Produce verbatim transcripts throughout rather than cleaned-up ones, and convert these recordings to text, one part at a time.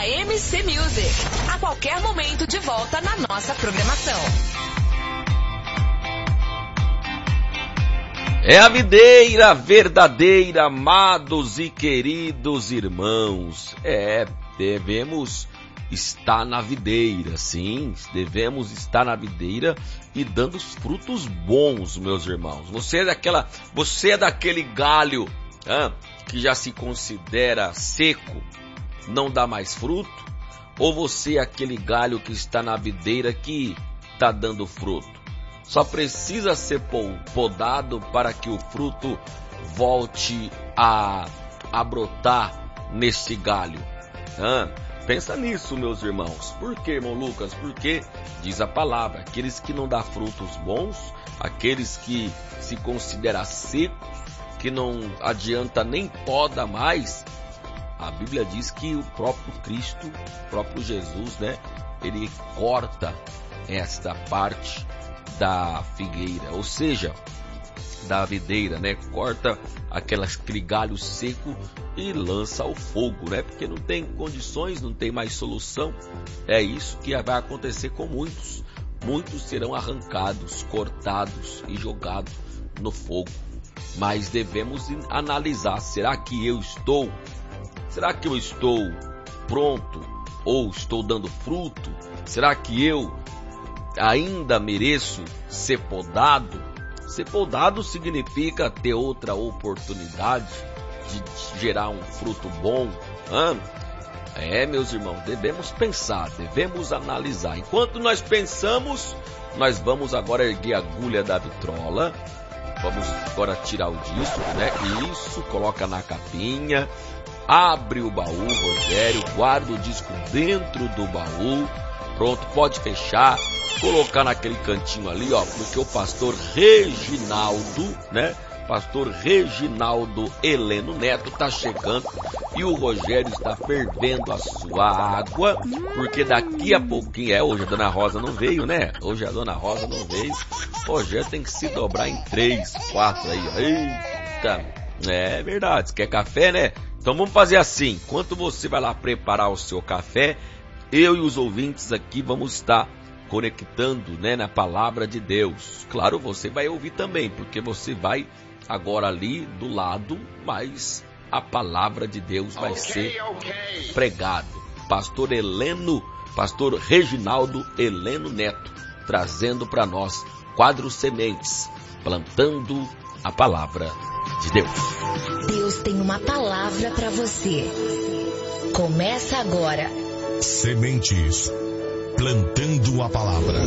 a M C Music. A qualquer momento de volta na nossa programação. É a videira verdadeira, amados e queridos irmãos. É, devemos estar na videira, sim, devemos estar na videira e dando frutos bons, meus irmãos. Você é daquela, você é daquele galho ah, que já se considera seco, não dá mais fruto? Ou você é aquele galho que está na videira que está dando fruto? Só precisa ser podado para que o fruto volte a, a brotar neste galho. Ah, pensa nisso, meus irmãos. Por que, irmão Lucas? Porque diz a palavra, aqueles que não dão frutos bons, aqueles que se consideram secos, que não adianta nem poda mais, a Bíblia diz que o próprio Cristo, o próprio Jesus, né, ele corta esta parte da figueira, ou seja, da videira, né? Corta aquelas, aquele galho seco e lança ao fogo, né? Porque não tem condições, não tem mais solução. É isso que vai acontecer com muitos. Muitos serão arrancados, cortados e jogados no fogo. Mas devemos analisar, será que eu estou, será que eu estou pronto ou estou dando fruto? Será que eu ainda mereço ser podado? Ser podado significa ter outra oportunidade de gerar um fruto bom. Hã? É, meus irmãos, devemos pensar, devemos analisar. Enquanto nós pensamos, nós vamos agora erguer a agulha da vitrola. Vamos agora tirar o disco, né? Isso, coloca na capinha. Abre o baú, Rogério, guarda o disco dentro do baú. Pronto, pode fechar, colocar naquele cantinho ali, ó, porque o pastor Reginaldo, né? Pastor Reginaldo Heleno Neto tá chegando e o Rogério está fervendo a sua água, porque daqui a pouquinho, é, hoje a Dona Rosa não veio, né? Hoje a Dona Rosa não veio. O Rogério tem que se dobrar em três, quatro aí, ó. Eita, é verdade, você quer café, né? Então vamos fazer assim, enquanto você vai lá preparar o seu café, eu e os ouvintes aqui vamos estar conectando, né, na palavra de Deus. Claro, você vai ouvir também, porque você vai agora ali do lado, mas a palavra de Deus vai okay, ser okay. pregado. Pastor Heleno, Pastor Reginaldo Heleno Neto, trazendo para nós quadro Sementes, plantando a palavra de Deus. Deus tem uma palavra para você. Começa agora. Sementes, plantando a palavra.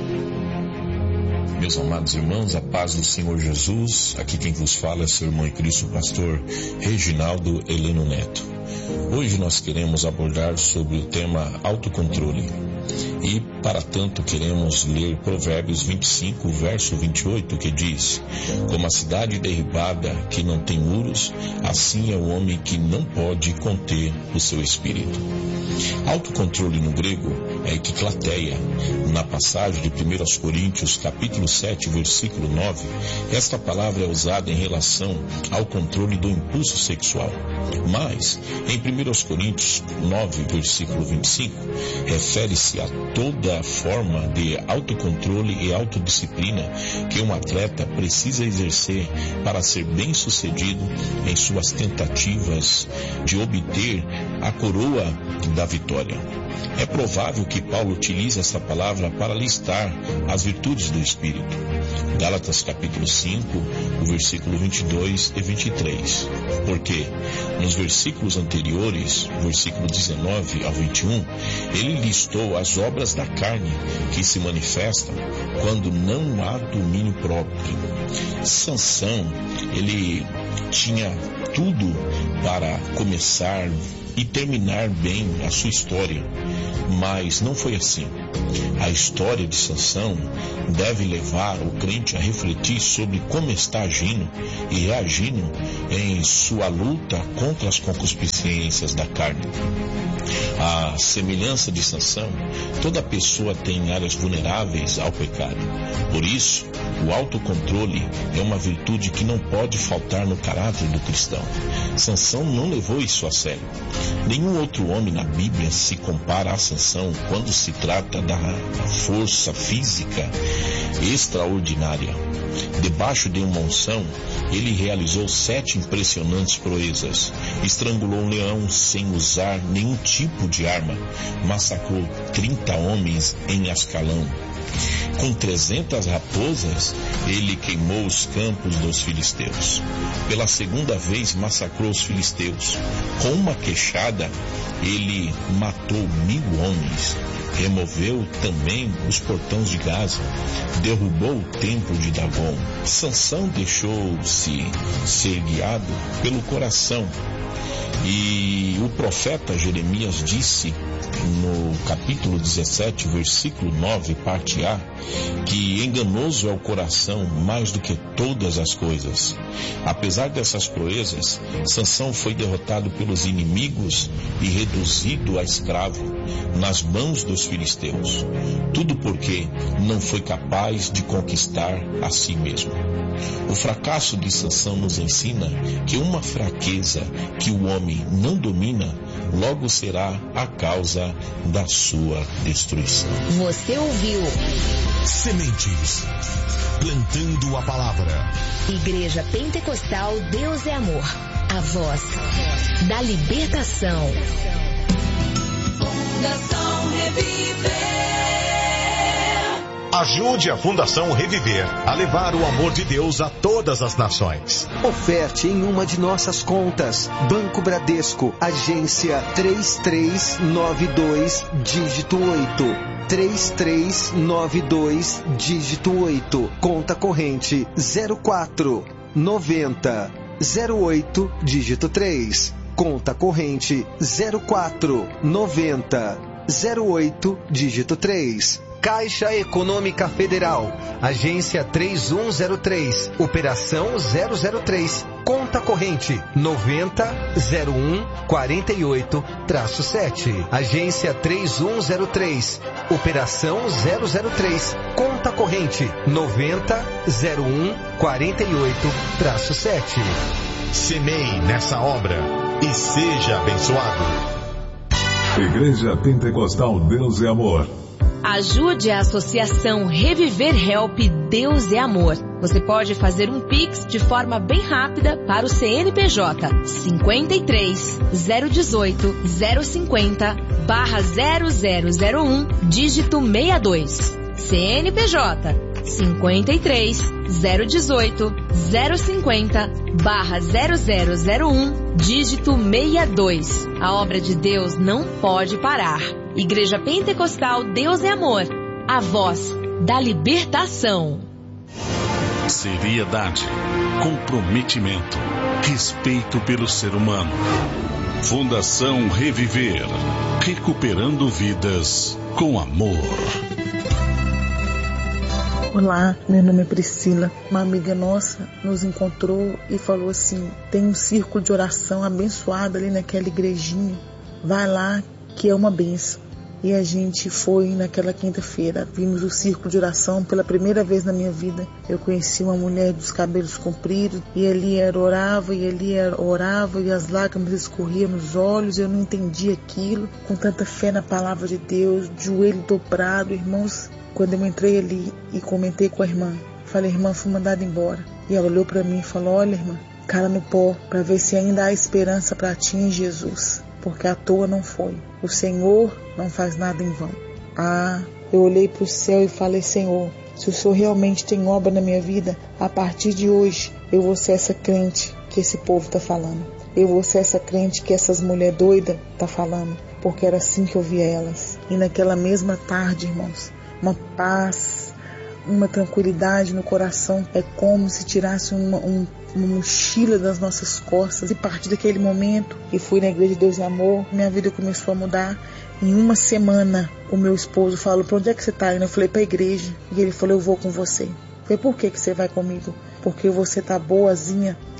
Meus amados irmãos, a paz do Senhor Jesus. Aqui quem vos fala é seu irmão em Cristo, pastor Reginaldo Heleno Neto. Hoje nós queremos abordar sobre o tema autocontrole. E, para tanto, queremos ler Provérbios vinte e cinco, verso vinte e oito, que diz: como a cidade derribada que não tem muros, assim é o homem que não pode conter o seu espírito. Autocontrole no grego é equiklateia. Na passagem de primeira Coríntios, capítulo sete, versículo nove, esta palavra é usada em relação ao controle do impulso sexual. Mas, em primeira Coríntios nove, versículo vinte e cinco, refere-se a toda a forma de autocontrole e autodisciplina que um atleta precisa exercer para ser bem-sucedido em suas tentativas de obter a coroa da vitória. É provável que Paulo utilize essa palavra para listar as virtudes do Espírito. Gálatas capítulo cinco, o versículo vinte e dois e vinte e três. Porque nos versículos anteriores, versículo dezenove ao vinte e um, ele listou as obras da carne que se manifestam quando não há domínio próprio. Sansão, ele tinha tudo para começar e terminar bem a sua história, mas não foi assim. A história de Sansão deve levar o crente a refletir sobre como está agindo e reagindo em sua luta contra as concupiscências da carne. À semelhança de Sansão, toda pessoa tem áreas vulneráveis ao pecado. Por isso, o autocontrole é uma virtude que não pode faltar no caráter do cristão. Sansão não levou isso a sério. Nenhum outro homem na Bíblia se compara a Sansão quando se trata da força física extraordinária. Debaixo de uma unção, ele realizou sete impressionantes proezas. Estrangulou um leão sem usar nenhum tipo de arma. Massacrou trinta homens em Ascalão. Com trezentas raposas, ele queimou os campos dos filisteus. Pela segunda vez, massacrou os filisteus. Com uma queixada, ele matou mil homens. Removeu também os portões de Gaza. Derrubou o templo de Dagon. Sansão deixou-se ser guiado pelo coração. E o profeta Jeremias disse no capítulo dezessete, versículo nove, parte A, que enganoso é o coração mais do que todas as coisas. Apesar dessas proezas, Sansão foi derrotado pelos inimigos e reduzido a escravo nas mãos dos filisteus. Tudo porque não foi capaz de conquistar a si mesmo. O fracasso de Sansão nos ensina que uma fraqueza que o homem não domina, logo será a causa da sua destruição. Você ouviu Sementes, plantando a palavra. Igreja Pentecostal Deus é Amor, a voz da libertação. Fundação Reviver. Ajude a Fundação Reviver a levar o amor de Deus a todas as nações. Oferte em uma de nossas contas. Banco Bradesco, agência três três nove dois, dígito oito. três três nove dois, dígito oito. Conta corrente zero quatro noventa zero oito, dígito três. Conta corrente zero quatro noventa zero oito, dígito três. Caixa Econômica Federal, agência três um zero três, operação zero zero três, conta corrente noventa zero um quarenta e oito sete, agência três um zero três, operação zero zero três, conta corrente noventa zero um quarenta e oito sete. Semeie nessa obra e seja abençoado. Igreja Pentecostal Deus é Amor. Ajude a Associação Reviver Help Deus é Amor. Você pode fazer um Pix de forma bem rápida para o C N P J cinquenta e três, zero dezoito, zero cinquenta, barra zero zero zero um, dígito sessenta e dois. C N P J cinquenta e três, zero dezoito, zero cinquenta, barra zero zero zero um, dígito sessenta e dois. A obra de Deus não pode parar. Igreja Pentecostal Deus é Amor, a voz da libertação. Seriedade, comprometimento, respeito pelo ser humano. Fundação Reviver, recuperando vidas com amor. Olá, meu nome é Priscila. Uma amiga nossa nos encontrou e falou assim: tem um círculo de oração abençoado ali naquela igrejinha. Vai lá que é uma bênção. E a gente foi naquela quinta-feira. Vimos o círculo de oração pela primeira vez na minha vida. Eu conheci uma mulher dos cabelos compridos e ali era orava e ali era orava e as lágrimas escorriam nos olhos. Eu não entendi aquilo. Com tanta fé na palavra de Deus, joelho dobrado, irmãos. Quando eu entrei ali e comentei com a irmã, falei: irmã, fui mandada embora. E ela olhou para mim e falou: olha, irmã, cara no pó, para ver se ainda há esperança para ti em Jesus. Porque à toa não foi. O Senhor não faz nada em vão. Ah, eu olhei para o céu e falei: Senhor, se o Senhor realmente tem obra na minha vida, a partir de hoje eu vou ser essa crente que esse povo está falando. Eu vou ser essa crente que essas mulheres doidas estão falando. Porque era assim que eu via elas. E naquela mesma tarde, irmãos, uma paz, uma tranquilidade no coração. É como se tirasse uma, um, uma mochila das nossas costas. E a partir daquele momento, e fui na Igreja de Deus e Amor, minha vida começou a mudar. Em uma semana, o meu esposo falou: para onde é que você está indo? Eu falei: para a igreja. E ele falou: eu vou com você. Eu falei: por que, que você vai comigo? Porque você está boazinha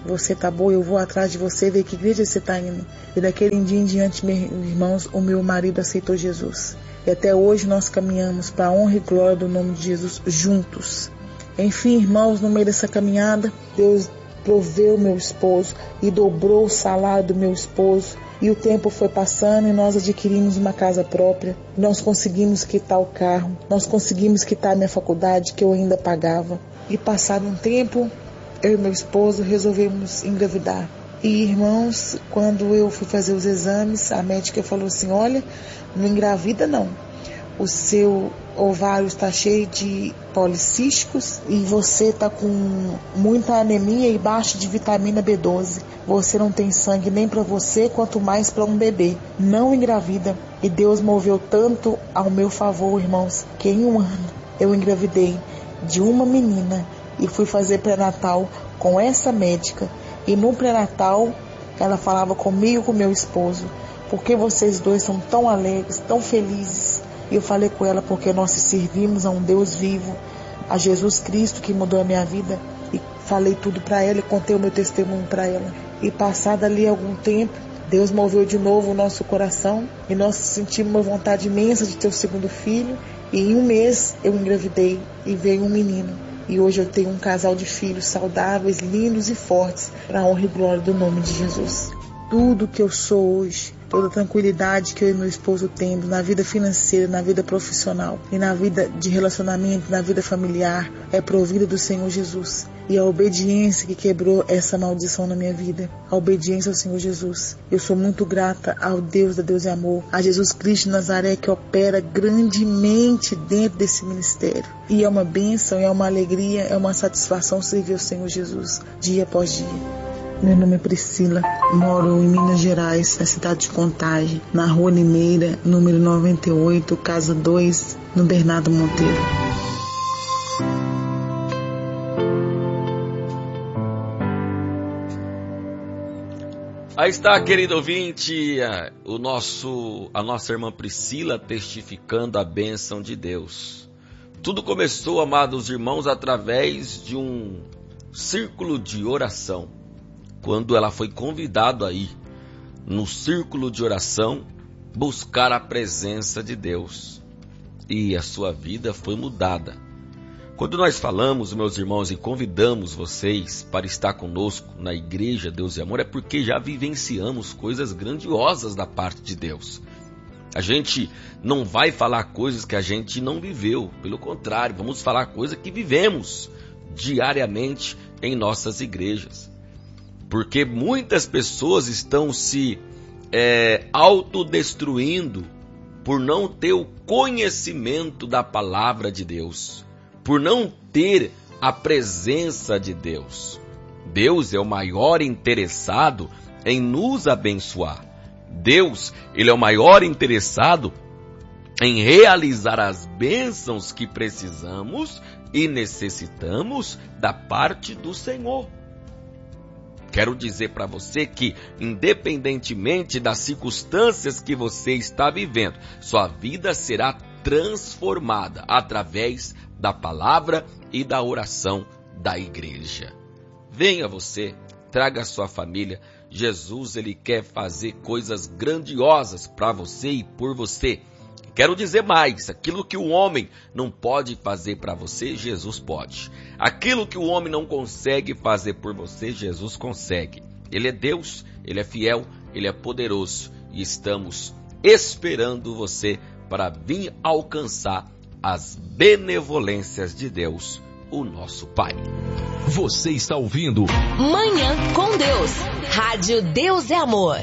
você tá boa, eu vou atrás de você, ver que igreja você tá indo. E daquele dia em diante, meus irmãos, o meu marido aceitou Jesus. E até hoje nós caminhamos para a honra e glória do nome de Jesus juntos. Enfim, irmãos, no meio dessa caminhada, Deus proveu meu esposo e dobrou o salário do meu esposo. E o tempo foi passando e nós adquirimos uma casa própria. Nós conseguimos quitar o carro. Nós conseguimos quitar a minha faculdade, que eu ainda pagava. E passado um tempo, eu e meu esposo resolvemos engravidar. E, irmãos, quando eu fui fazer os exames, a médica falou assim, olha, não engravida não. O seu ovário está cheio de policísticos e você está com muita anemia e baixa de vitamina B doze. Você não tem sangue nem para você, quanto mais para um bebê. Não engravida. E Deus moveu tanto ao meu favor, irmãos, que em um ano eu engravidei de uma menina e fui fazer pré-natal com essa médica. E no pré-natal ela falava comigo e com meu esposo, por que vocês dois são tão alegres, tão felizes? E eu falei com ela porque nós servimos a um Deus vivo, a Jesus Cristo que mudou a minha vida. E falei tudo para ela e contei o meu testemunho para ela. E passado ali algum tempo, Deus moveu de novo o nosso coração e nós sentimos uma vontade imensa de ter o segundo filho. E em um mês eu engravidei e veio um menino. E hoje eu tenho um casal de filhos saudáveis, lindos e fortes, para a honra e glória do nome de Jesus. Tudo que eu sou hoje, toda a tranquilidade que eu e meu esposo temos na vida financeira, na vida profissional e na vida de relacionamento, na vida familiar, é provida do Senhor Jesus. E a obediência que quebrou essa maldição na minha vida, a obediência ao Senhor Jesus. Eu sou muito grata ao Deus da Deus e Amor, a Jesus Cristo de Nazaré, que opera grandemente dentro desse ministério. E é uma bênção, é uma alegria, é uma satisfação servir ao Senhor Jesus, dia após dia. Meu nome é Priscila, moro em Minas Gerais, na cidade de Contagem, na Rua Limeira, número noventa e oito, casa dois, no Bernardo Monteiro. Aí está, querido ouvinte, o nosso, a nossa irmã Priscila testificando a bênção de Deus. Tudo começou, amados irmãos, através de um círculo de oração. Quando ela foi convidada aí, no círculo de oração, buscar a presença de Deus. E a sua vida foi mudada. Quando nós falamos, meus irmãos, e convidamos vocês para estar conosco na Igreja Deus e Amor, é porque já vivenciamos coisas grandiosas da parte de Deus. A gente não vai falar coisas que a gente não viveu. Pelo contrário, vamos falar coisas que vivemos diariamente em nossas igrejas. Porque muitas pessoas estão se é, autodestruindo por não ter o conhecimento da palavra de Deus, por não ter a presença de Deus. Deus é o maior interessado em nos abençoar. Deus, ele é o maior interessado em realizar as bênçãos que precisamos e necessitamos da parte do Senhor. Quero dizer para você que, independentemente das circunstâncias que você está vivendo, sua vida será transformada através da palavra e da oração da igreja. Venha você, traga a sua família. Jesus, ele quer fazer coisas grandiosas para você e por você. Quero dizer mais, aquilo que o homem não pode fazer para você, Jesus pode. Aquilo que o homem não consegue fazer por você, Jesus consegue. Ele é Deus, ele é fiel, ele é poderoso e estamos esperando você para vir alcançar as benevolências de Deus, o nosso Pai. Você está ouvindo Manhã com Deus, Rádio Deus é Amor.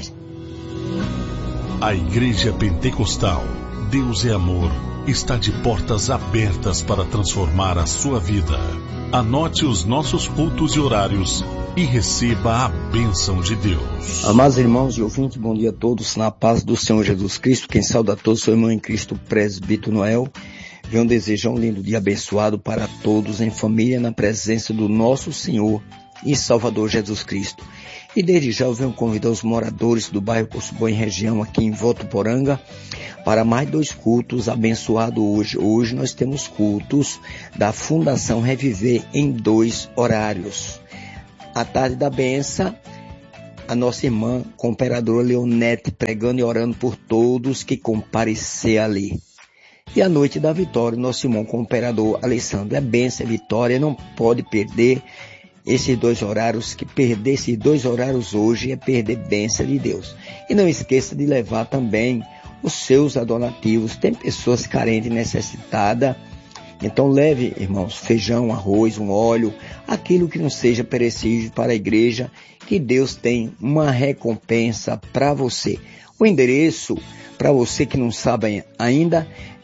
A Igreja Pentecostal Deus é Amor está de portas abertas para transformar a sua vida. Anote os nossos cultos e horários e receba a bênção de Deus. Amados irmãos e ouvintes, bom dia a todos, na paz do Senhor Jesus Cristo. Quem sauda a todos, seu irmão em Cristo, presbítero Noel. Venho desejar um lindo dia abençoado para todos em família, na presença do nosso Senhor e Salvador Jesus Cristo. E desde já eu venho convidar os moradores do bairro Coçubão e região aqui em Votuporanga para mais dois cultos abençoados hoje. Hoje nós temos cultos da Fundação Reviver em dois horários. à tarde da benção, a nossa irmã cooperadora Leonete pregando e orando por todos que comparecer ali. E a noite da vitória, nosso irmão cooperador Alessandro. É benção, é vitória, não pode perder esses dois horários, que perder esses dois horários hoje é perder bênção de Deus. E não esqueça de levar também os seus donativos. Tem pessoas carentes e necessitadas. Então leve, irmãos, feijão, arroz, um óleo, aquilo que não seja perecível para a igreja, que Deus tem uma recompensa para você. O endereço, para você que não sabe ainda,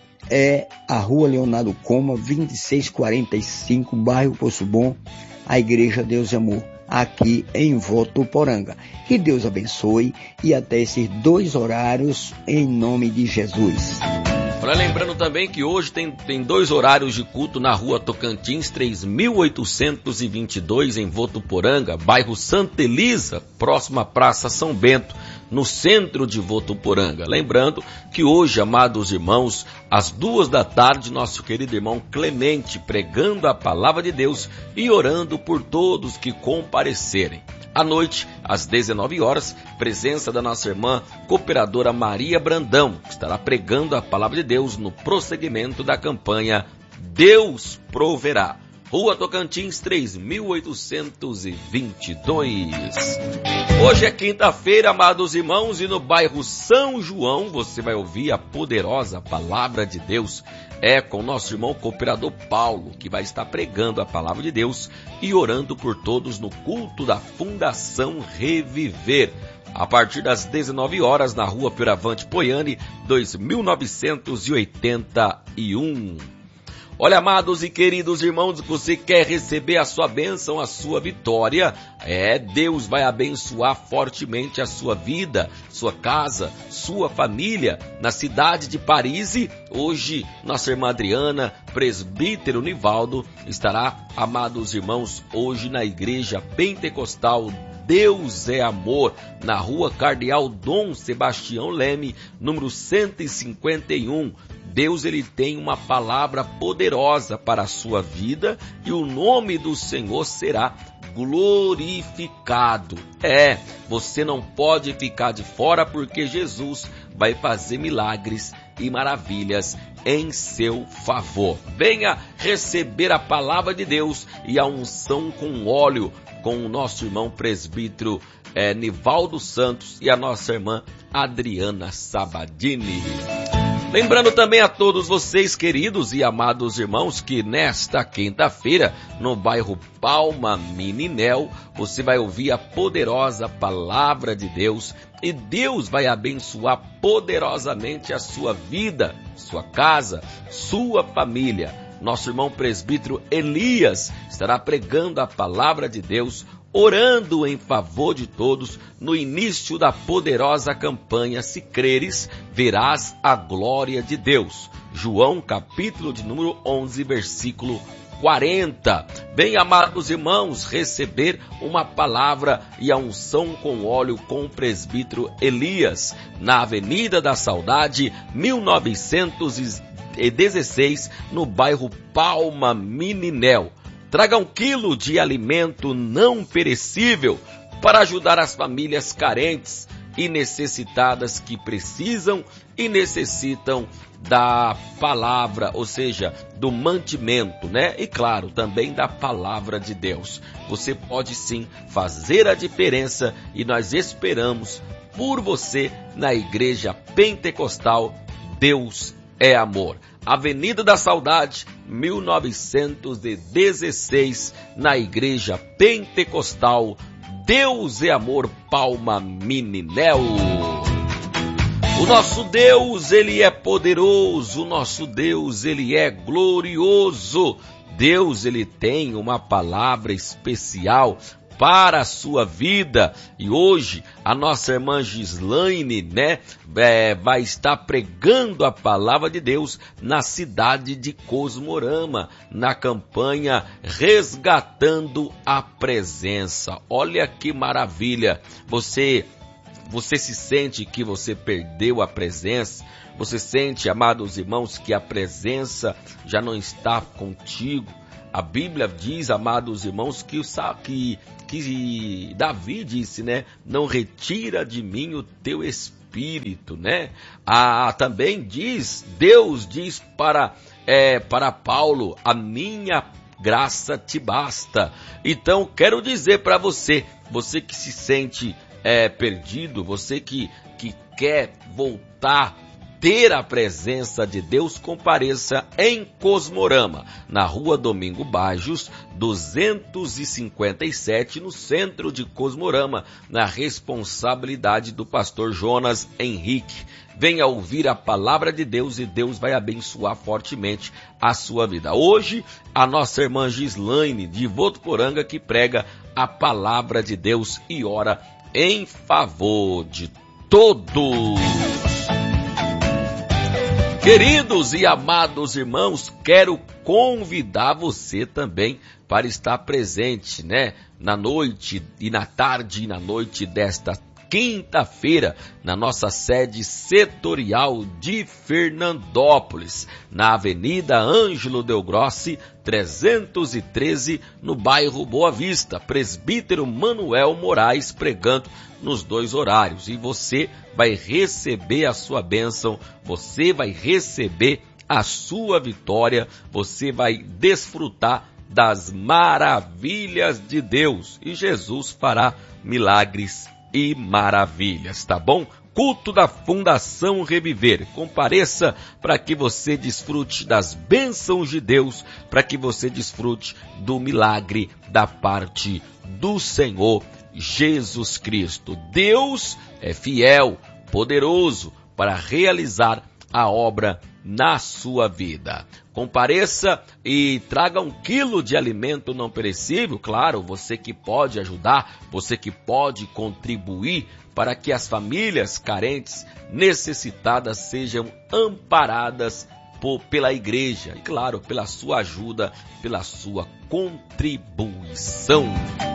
é a Rua Leonardo Coma, vinte e seis quarenta e cinco, bairro Poço Bom, a Igreja Deus e Amor, aqui em Votuporanga. Que Deus abençoe e até esses dois horários, em nome de Jesus. Olha, lembrando também que hoje tem, tem dois horários de culto na Rua Tocantins, três mil oitocentos e vinte e dois, em Votuporanga, bairro Santa Elisa, próximo à Praça São Bento, no centro de Votuporanga. Lembrando que hoje, amados irmãos, às duas da tarde, nosso querido irmão Clemente pregando a palavra de Deus e orando por todos que comparecerem. À noite, às dezenove horas, presença da nossa irmã cooperadora Maria Brandão, que estará pregando a palavra de Deus no prosseguimento da campanha Deus Proverá. Rua Tocantins, três mil oitocentos e vinte e dois. Hoje é quinta-feira, amados irmãos, e no bairro São João você vai ouvir a poderosa palavra de Deus. É com o nosso irmão cooperador Paulo, que vai estar pregando a palavra de Deus e orando por todos no culto da Fundação Reviver. A partir das dezenove horas, na Rua Pioravante Poiani, dois mil novecentos e oitenta e um. Olha, amados e queridos irmãos, você quer receber a sua bênção, a sua vitória? É, Deus vai abençoar fortemente a sua vida, sua casa, sua família. Na cidade de Paris, hoje, nossa irmã Adriana, presbítero Nivaldo, estará, amados irmãos, hoje na Igreja Pentecostal Deus é Amor, na Rua Cardeal Dom Sebastião Leme, número cento e cinquenta e um. Deus, ele tem uma palavra poderosa para a sua vida e o nome do Senhor será glorificado. É, você não pode ficar de fora, porque Jesus vai fazer milagres e maravilhas em seu favor. Venha receber a palavra de Deus e a unção com óleo com o nosso irmão presbítero é, Nivaldo Santos e a nossa irmã Adriana Sabadini. Lembrando também a todos vocês, queridos e amados irmãos, que nesta quinta-feira, no bairro Palma Mininel, você vai ouvir a poderosa palavra de Deus e Deus vai abençoar poderosamente a sua vida, sua casa, sua família. Nosso irmão presbítero Elias estará pregando a palavra de Deus, orando em favor de todos no início da poderosa campanha Se Creres, Verás a Glória de Deus. João, capítulo de número onze, versículo quarenta. Bem, amados irmãos, receber uma palavra e a unção com óleo com o presbítero Elias, na Avenida da Saudade, mil novecentos e dezesseis, no bairro Palma Mininel. Traga um quilo de alimento não perecível para ajudar as famílias carentes e necessitadas que precisam e necessitam da palavra, ou seja, do mantimento, né? E claro, também da palavra de Deus. Você pode sim fazer a diferença e nós esperamos por você na Igreja Pentecostal Deus é Amor. Avenida da Saudade, mil novecentos e dezesseis, na Igreja Pentecostal Deus é Amor, Palma Mininel. O nosso Deus, ele é poderoso, o nosso Deus, ele é glorioso. Deus, ele tem uma palavra especial para a sua vida. E hoje a nossa irmã Gislaine, né, é, vai estar pregando a palavra de Deus na cidade de Cosmorama, na campanha Resgatando a Presença. Olha que maravilha! Você, você se sente que você perdeu a presença? Você sente, amados irmãos, que a presença já não está contigo? A Bíblia diz, amados irmãos, que, o, que, que Davi disse, né? Não retira de mim o teu espírito, né? Ah, também diz, Deus diz para, é, para Paulo, a minha graça te basta. Então, quero dizer para você, você que se sente é, perdido, você que, que quer voltar, ter a presença de Deus, compareça em Cosmorama, na rua Domingo Bajos, duzentos e cinquenta e sete, no centro de Cosmorama, na responsabilidade do pastor Jonas Henrique. Venha ouvir a palavra de Deus e Deus vai abençoar fortemente a sua vida. Hoje, a nossa irmã Gislaine, de Votuporanga, que prega a palavra de Deus e ora em favor de todos. Queridos e amados irmãos, quero convidar você também para estar presente, né, na noite e na tarde e na noite desta quinta-feira, na nossa sede setorial de Fernandópolis, na Avenida Ângelo Del Grossi, trezentos e treze, no bairro Boa Vista, presbítero Manuel Moraes pregando nos dois horários. E você vai receber a sua bênção, você vai receber a sua vitória, você vai desfrutar das maravilhas de Deus e Jesus fará milagres e maravilhas, tá bom? Culto da Fundação Reviver. Compareça para que você desfrute das bênçãos de Deus, para que você desfrute do milagre da parte do Senhor Jesus Cristo. Deus é fiel, poderoso para realizar a obra na sua vida. Compareça e traga um quilo de alimento não perecível, claro, você que pode ajudar, você que pode contribuir para que as famílias carentes, necessitadas, sejam amparadas por, pela igreja e, claro, pela sua ajuda, pela sua contribuição.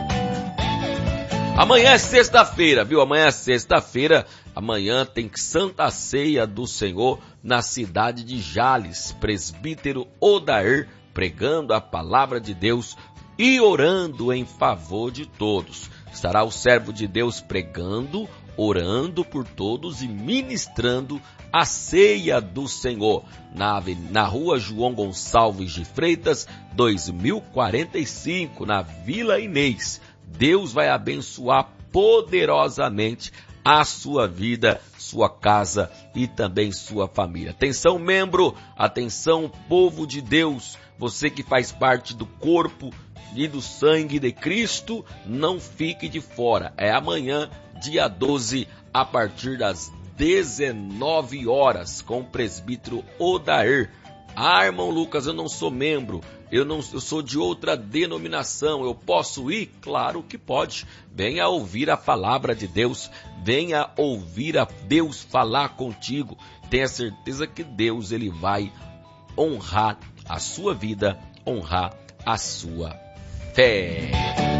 Amanhã é sexta-feira, viu? Amanhã é sexta-feira. Amanhã tem Santa Ceia do Senhor na cidade de Jales. Presbítero Odair pregando a palavra de Deus e orando em favor de todos. Estará o servo de Deus pregando, orando por todos e ministrando a ceia do Senhor na, na rua João Gonçalves de Freitas, dois mil e quarenta e cinco, na Vila Inês. Deus vai abençoar poderosamente a sua vida, sua casa e também sua família. Atenção, membro, atenção, povo de Deus, você que faz parte do corpo e do sangue de Cristo, não fique de fora. É amanhã, dia doze, a partir das dezenove horas, com o presbítero Odair. Ah, irmão Lucas, eu não sou membro, eu, não, eu sou de outra denominação, eu posso ir? Claro que pode. Venha ouvir a palavra de Deus, venha ouvir a Deus falar contigo. Tenha certeza que Deus ele vai honrar a sua vida, honrar a sua fé.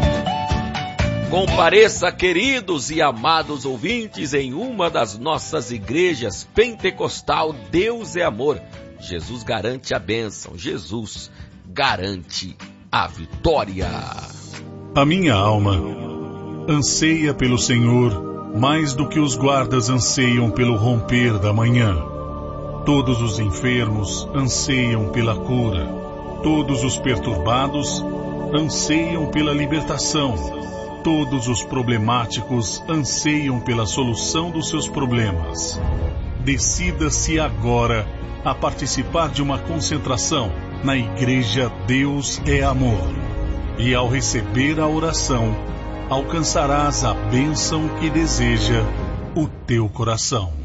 Compareça, queridos e amados ouvintes, em uma das nossas igrejas pentecostal. Deus é amor. Jesus garante a bênção. Jesus garante a vitória. A minha alma anseia pelo Senhor mais do que os guardas anseiam pelo romper da manhã. Todos os enfermos anseiam pela cura. Todos os perturbados anseiam pela libertação. Todos os problemáticos anseiam pela solução dos seus problemas. Decida-se agora a participar de uma concentração na Igreja Deus é Amor. E ao receber a oração, alcançarás a bênção que deseja o teu coração.